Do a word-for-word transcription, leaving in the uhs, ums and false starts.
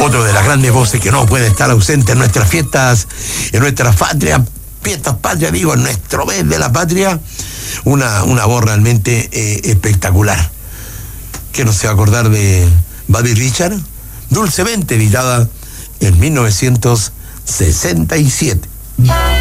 otro de las grandes voces que no puede estar ausente en nuestras fiestas, en nuestras patrias, fiestas patrias, digo, en nuestro mes de la patria, una, una voz realmente eh, espectacular. ¿Qué no se va a acordar de Buddy Richard? Dulcemente, editada en mil novecientos sesenta y siete.